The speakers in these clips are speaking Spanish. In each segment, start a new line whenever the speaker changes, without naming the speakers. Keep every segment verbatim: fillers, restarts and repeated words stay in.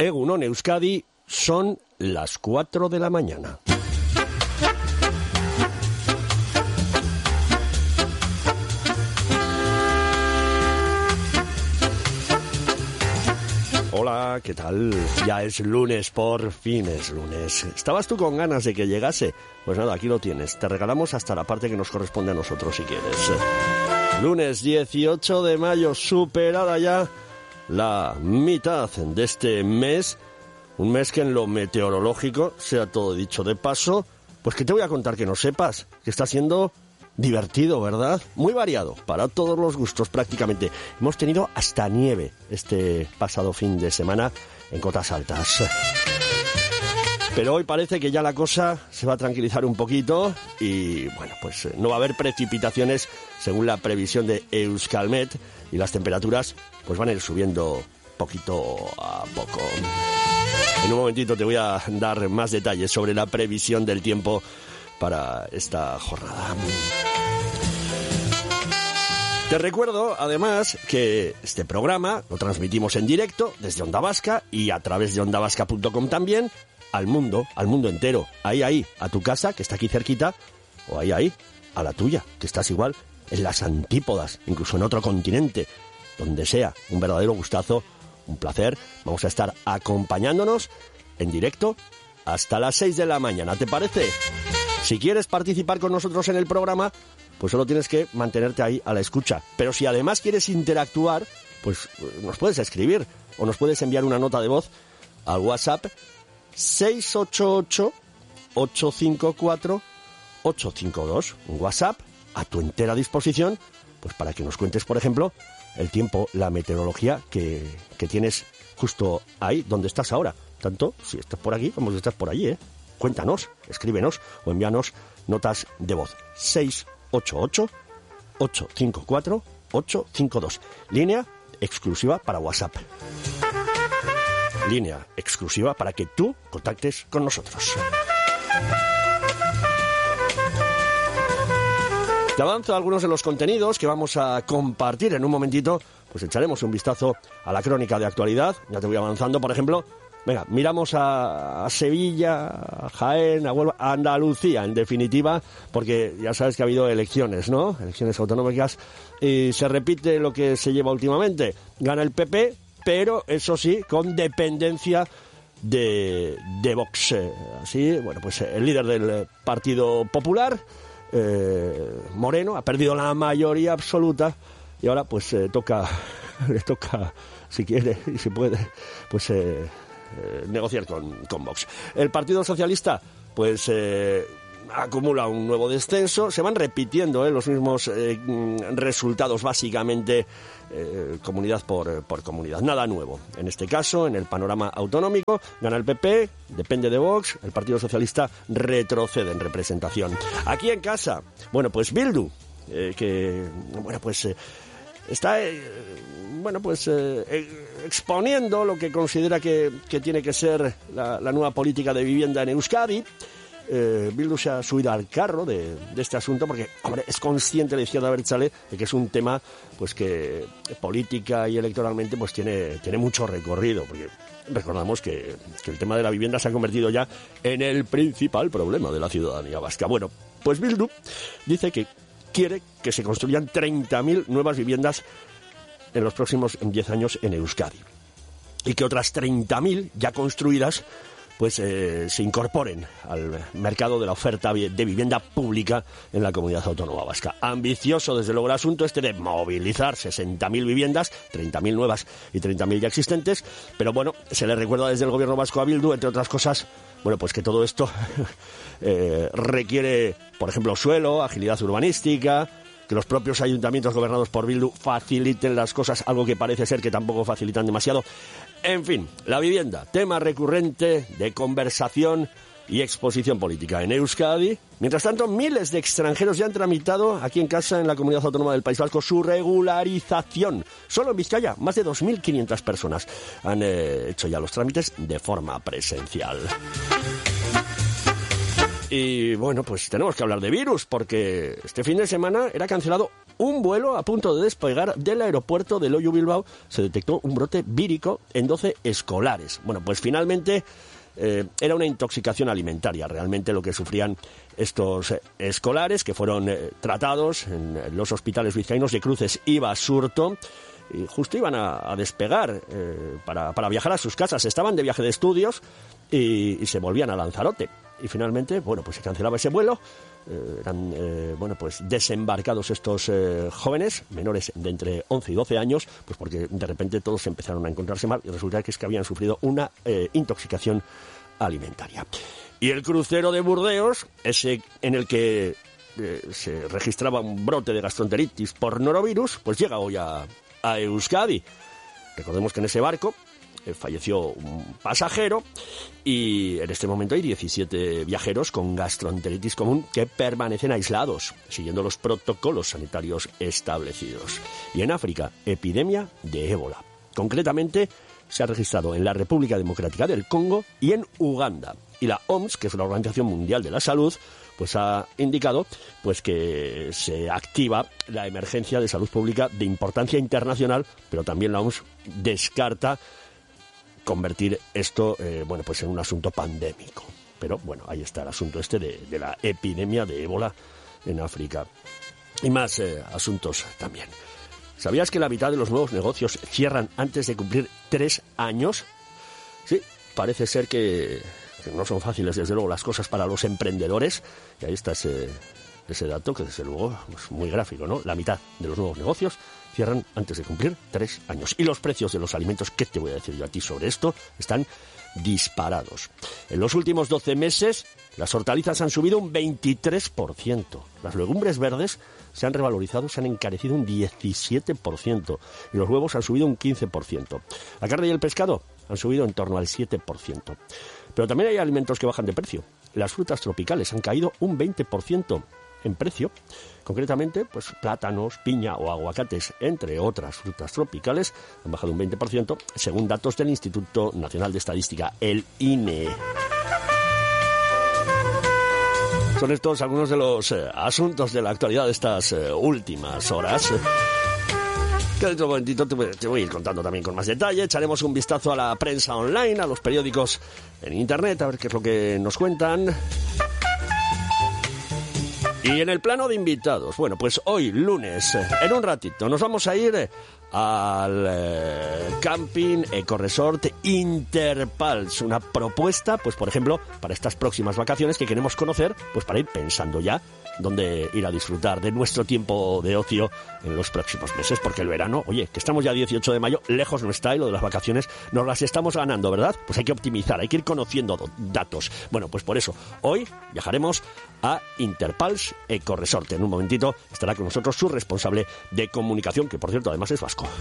Egunon Euskadi, son las cuatro de la mañana. Hola, ¿qué tal? Ya es lunes, por fin es lunes. ¿Estabas tú con ganas de que llegase? Pues nada, aquí lo tienes. Te regalamos hasta la parte que nos corresponde a nosotros, si quieres. Lunes dieciocho de mayo, superada ya la mitad de este mes. Un mes que en lo meteorológico, sea todo dicho de paso, pues que te voy a contar que no sepas, que está siendo divertido, ¿verdad? Muy variado, para todos los gustos prácticamente. Hemos tenido hasta nieve este pasado fin de semana en cotas altas. Pero hoy parece que ya la cosa se va a tranquilizar un poquito y, bueno, pues no va a haber precipitaciones según la previsión de Euskalmet y las temperaturas pues van a ir subiendo poquito a poco. En un momentito te voy a dar más detalles sobre la previsión del tiempo para esta jornada. Te recuerdo, además, que este programa lo transmitimos en directo desde Onda Vasca y a través de onda vasca punto com también al mundo, al mundo entero. Ahí, ahí, a tu casa, que está aquí cerquita, o ahí, ahí, a la tuya, que estás igual en las antípodas, incluso en otro continente, donde sea. Un verdadero gustazo, un placer. Vamos a estar acompañándonos en directo hasta las seis de la mañana, ¿te parece? Si quieres participar con nosotros en el programa, pues solo tienes que mantenerte ahí a la escucha. Pero si además quieres interactuar, pues nos puedes escribir o nos puedes enviar una nota de voz al WhatsApp seis ocho ocho, ocho cinco cuatro, ocho cinco dos. Un WhatsApp a tu entera disposición, pues para que nos cuentes, por ejemplo, el tiempo, la meteorología que, que tienes justo ahí, donde estás ahora. Tanto si estás por aquí como si estás por allí, ¿eh? Cuéntanos, escríbenos o envíanos notas de voz. seis ocho ocho, ocho cinco cuatro, ocho cinco dos. Línea exclusiva para WhatsApp. Línea exclusiva para que tú contactes con nosotros. Te avanzo algunos de los contenidos que vamos a compartir en un momentito. Pues echaremos un vistazo a la crónica de actualidad. Ya te voy avanzando, por ejemplo. Venga, miramos a, a Sevilla, a Jaén, a Huelva, a Andalucía, en definitiva, porque ya sabes que ha habido elecciones, ¿no? Elecciones autonómicas, y se repite lo que se lleva últimamente. Gana el P P, pero eso sí, con dependencia de, de Vox. Así, bueno, pues el líder del Partido Popular, eh, Moreno, ha perdido la mayoría absoluta y ahora pues eh, toca, le toca, si quiere y si puede, pues... Eh, Eh, negociar con, con Vox. El Partido Socialista pues eh, acumula un nuevo descenso, se van repitiendo eh, los mismos eh, resultados básicamente eh, comunidad por, por comunidad, nada nuevo. En este caso, en el panorama autonómico, gana el P P, depende de Vox, el Partido Socialista retrocede en representación. Aquí en casa, bueno, pues Bildu, eh, que, bueno, pues... Eh, está, eh, bueno, pues eh, exponiendo lo que considera que, que tiene que ser la, la nueva política de vivienda en Euskadi. Eh, Bildu se ha subido al carro de, de este asunto porque, hombre, es consciente la izquierda abertzale de que es un tema pues que política y electoralmente pues tiene, tiene mucho recorrido, porque recordamos que, que el tema de la vivienda se ha convertido ya en el principal problema de la ciudadanía vasca. Bueno, pues Bildu dice que quiere que se construyan treinta mil nuevas viviendas en los próximos diez años en Euskadi y que otras treinta mil ya construidas pues eh, se incorporen al mercado de la oferta de vivienda pública en la comunidad autónoma vasca. Ambicioso desde luego el asunto este de movilizar sesenta mil viviendas, treinta mil nuevas y treinta mil ya existentes, pero bueno, se le recuerda desde el gobierno vasco a Bildu, entre otras cosas, bueno, pues que todo esto eh, requiere, por ejemplo, suelo, agilidad urbanística, que los propios ayuntamientos gobernados por Bildu faciliten las cosas, algo que parece ser que tampoco facilitan demasiado. En fin, la vivienda, tema recurrente de conversación y exposición política en Euskadi. Mientras tanto, miles de extranjeros ya han tramitado aquí en casa, en la comunidad autónoma del País Vasco, su regularización. Solo en Vizcaya, más de dos mil quinientas personas han eh, hecho ya los trámites de forma presencial. Y bueno, pues tenemos que hablar de virus, porque este fin de semana era cancelado un vuelo a punto de despegar del aeropuerto de Loiu Bilbao se detectó un brote vírico en doce escolares. Bueno, pues finalmente eh, era una intoxicación alimentaria realmente lo que sufrían estos eh, escolares, que fueron eh, tratados en los hospitales vizcaínos de Cruces y Basurto. Y justo iban a, a despegar eh, para, para viajar a sus casas. Estaban de viaje de estudios y, y se volvían a Lanzarote. Y finalmente, bueno, pues se cancelaba ese vuelo. Eh, eran, eh, bueno, pues desembarcados estos eh, jóvenes, menores de entre once y doce años, pues porque de repente todos empezaron a encontrarse mal y resulta que es que habían sufrido una eh, intoxicación alimentaria. Y el crucero de Burdeos, ese en el que eh, se registraba un brote de gastroenteritis por norovirus, pues llega hoy a... a Euskadi. Recordemos que en ese barco eh, falleció un pasajero y en este momento hay diecisiete viajeros con gastroenteritis común que permanecen aislados, siguiendo los protocolos sanitarios establecidos. Y en África, epidemia de ébola. Concretamente, se ha registrado en la República Democrática del Congo y en Uganda. Y la O M S, que es la Organización Mundial de la Salud, pues ha indicado pues que se activa la emergencia de salud pública de importancia internacional, pero también la O M S descarta convertir esto eh, bueno, pues en un asunto pandémico. Pero bueno, ahí está el asunto este de, de la epidemia de ébola en África. Y más eh, asuntos también. ¿Sabías que la mitad de los nuevos negocios cierran antes de cumplir tres años? Sí, parece ser que, que no son fáciles, desde luego, las cosas para los emprendedores. Y ahí está ese, ese dato que, desde luego, es muy gráfico, ¿no? La mitad de los nuevos negocios cierran antes de cumplir tres años. Y los precios de los alimentos, ¿qué te voy a decir yo a ti sobre esto? Están disparados. En los últimos doce meses, las hortalizas han subido un veintitrés por ciento. Las legumbres verdes se han revalorizado, se han encarecido un diecisiete por ciento. Y los huevos han subido un quince por ciento. La carne y el pescado han subido en torno al siete por ciento. Pero también hay alimentos que bajan de precio. Las frutas tropicales han caído un veinte por ciento en precio. Concretamente, pues plátanos, piña o aguacates, entre otras frutas tropicales, han bajado un veinte por ciento, según datos del Instituto Nacional de Estadística, el I N E. Son estos algunos de los eh, asuntos de la actualidad de estas eh, últimas horas. Que dentro de un momentito te voy, te voy a ir contando también con más detalle. Echaremos un vistazo a la prensa online, a los periódicos en internet, a ver qué es lo que nos cuentan. Y en el plano de invitados, bueno, pues hoy, lunes, en un ratito, nos vamos a ir al eh, Camping Ecoresort Interpals, una propuesta, pues por ejemplo, para estas próximas vacaciones que queremos conocer, pues para ir pensando ya dónde ir a disfrutar de nuestro tiempo de ocio en los próximos meses, porque el verano, oye, que estamos ya dieciocho de mayo, lejos no está, y lo de las vacaciones nos las estamos ganando, ¿verdad? Pues hay que optimizar, hay que ir conociendo datos. Bueno, pues por eso, hoy viajaremos a Interpals Ecoresort. En un momentito estará con nosotros su responsable de comunicación, que por cierto además es vasco.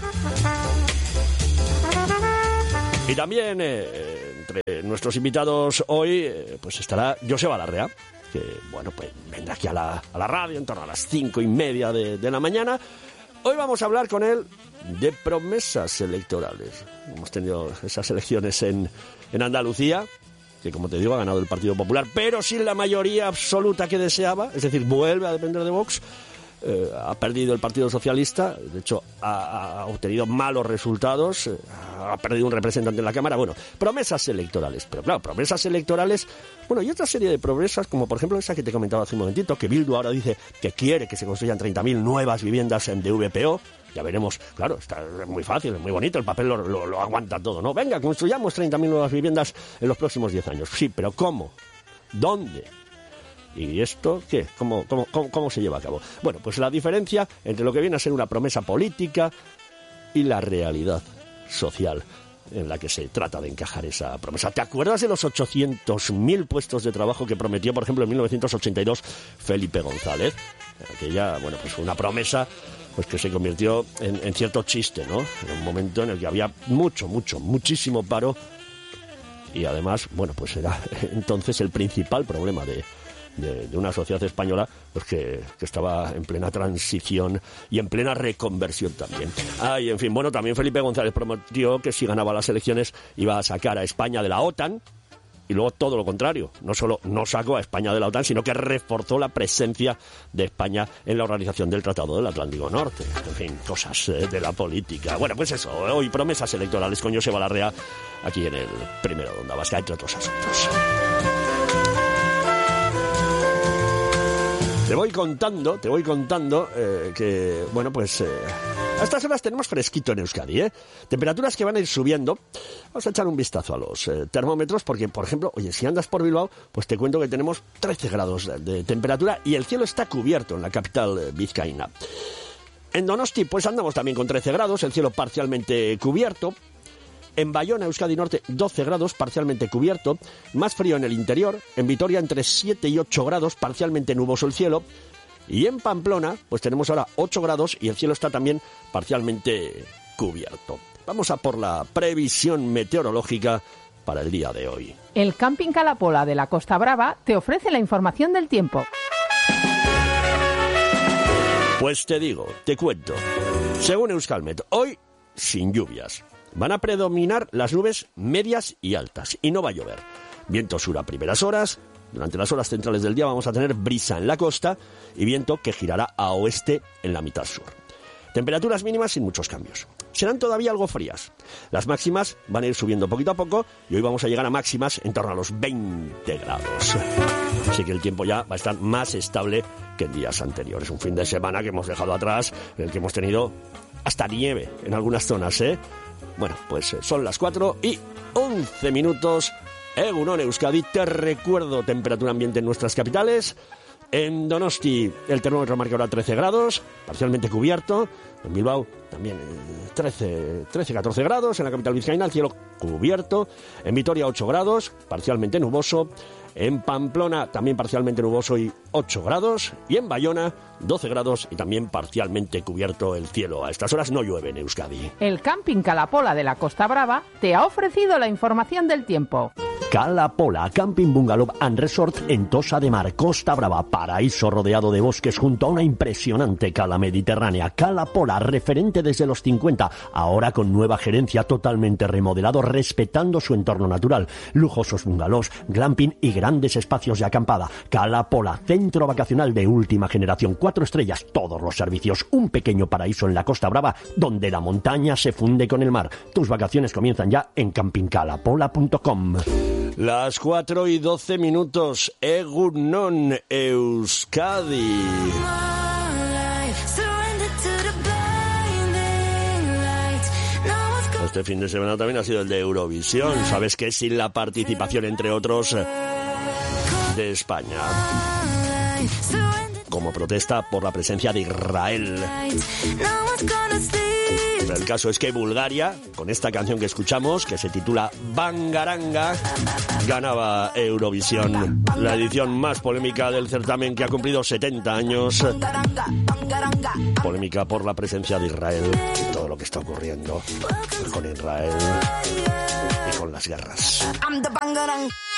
Y también eh, entre nuestros invitados hoy eh, pues estará Joseba Larrea, que bueno, pues vendrá aquí a la, a la radio en torno a las cinco y media de, de la mañana. Hoy vamos a hablar con él de promesas electorales. Hemos tenido esas elecciones en, en Andalucía, que como te digo ha ganado el Partido Popular, pero sin la mayoría absoluta que deseaba, es decir, vuelve a depender de Vox. Eh, ha perdido el Partido Socialista, de hecho ha, ha obtenido malos resultados, eh, ha perdido un representante en la Cámara. Bueno, promesas electorales, pero claro, promesas electorales, bueno, y otra serie de promesas, como por ejemplo esa que te comentaba hace un momentito, que Bildu ahora dice que quiere que se construyan treinta mil nuevas viviendas en de V P O. Ya veremos, claro, está muy fácil, es muy bonito, el papel lo, lo, lo aguanta todo, ¿no? Venga, construyamos treinta mil nuevas viviendas en los próximos diez años. Sí, pero ¿cómo? ¿Dónde? ¿Y esto qué? ¿Cómo, cómo, cómo, cómo se lleva a cabo? Bueno, pues la diferencia entre lo que viene a ser una promesa política y la realidad social en la que se trata de encajar esa promesa. ¿Te acuerdas de los ochocientos mil puestos de trabajo que prometió, por ejemplo, en mil novecientos ochenta y dos Felipe González? Aquella, bueno, pues una promesa pues que se convirtió en, en cierto chiste, ¿no? En un momento en el que había mucho, mucho, muchísimo paro y además, bueno, pues era entonces el principal problema de De, de una sociedad española pues que, que estaba en plena transición y en plena reconversión también. Ah, y en fin, bueno, también Felipe González prometió que si ganaba las elecciones iba a sacar a España de la OTAN Y luego todo lo contrario, no solo no sacó a España de la OTAN, sino que reforzó la presencia de España en la organización del Tratado del Atlántico Norte. En fin, cosas eh, de la política. Bueno, pues eso, hoy promesas electorales con Joseba Larrea, aquí en el Primero de Onda Vasca, entre otros asuntos. Te voy contando, te voy contando eh, que, bueno, pues eh, a estas horas tenemos fresquito en Euskadi, ¿eh? Temperaturas que van a ir subiendo. Vamos a echar un vistazo a los eh, termómetros porque, por ejemplo, oye, si andas por Bilbao, pues te cuento que tenemos trece grados de, de temperatura y el cielo está cubierto en la capital eh, vizcaína. En Donosti, pues andamos también con trece grados, el cielo parcialmente cubierto. En Bayona, Euskadi Norte, doce grados, parcialmente cubierto. Más frío en el interior. En Vitoria, entre siete y ocho grados, parcialmente nuboso el cielo. Y en Pamplona, pues tenemos ahora ocho grados y el cielo está también parcialmente cubierto. Vamos a por la previsión meteorológica para el día de hoy.
El Camping Calapola de la Costa Brava te ofrece la información del tiempo.
Pues te digo, te cuento. Según Euskalmet, hoy sin lluvias. Van a predominar las nubes medias y altas y no va a llover. Viento sur a primeras horas. Durante las horas centrales del día vamos a tener brisa en la costa y viento que girará a oeste en la mitad sur. Temperaturas mínimas sin muchos cambios. Serán todavía algo frías. Las máximas van a ir subiendo poquito a poco y hoy vamos a llegar a máximas en torno a los veinte grados. Así que el tiempo ya va a estar más estable que en días anteriores. Un fin de semana que hemos dejado atrás, en el que hemos tenido hasta nieve en algunas zonas, ¿eh? Bueno, pues son las cuatro y once minutos. Egunon Euskadi, te recuerdo temperatura ambiente en nuestras capitales. En Donosti el termómetro marca ahora trece grados, parcialmente cubierto. En Bilbao también trece, trece, catorce grados. En la capital vizcaína el cielo cubierto. En Vitoria ocho grados, parcialmente nuboso. En Pamplona también parcialmente nuboso y ocho grados. Y en Bayona doce grados y también parcialmente cubierto el cielo. A estas horas no llueve en Euskadi.
El Camping Calapola de la Costa Brava te ha ofrecido la información del tiempo.
Calapola, Camping Bungalow and Resort en Tossa de Mar, Costa Brava, paraíso rodeado de bosques junto a una impresionante cala mediterránea. Calapola, referente desde los cincuenta, ahora con nueva gerencia, totalmente remodelado, respetando su entorno natural. Lujosos bungalows, glamping y grandes espacios de acampada. Calapola, centro vacacional de última generación, cuatro estrellas, todos los servicios, un pequeño paraíso en la Costa Brava, donde la montaña se funde con el mar. Tus vacaciones comienzan ya en camping calapola punto com.
Las cuatro y doce minutos, Egunon Euskadi. Este fin de semana también ha sido el de Eurovisión. Sabes que sin la participación, entre otros, de España, como protesta por la presencia de Israel. El caso es que Bulgaria, con esta canción que escuchamos, que se titula Bangaranga, ganaba Eurovisión, la edición más polémica del certamen, que ha cumplido setenta años. Polémica por la presencia de Israel y todo lo que está ocurriendo con Israel y con las guerras.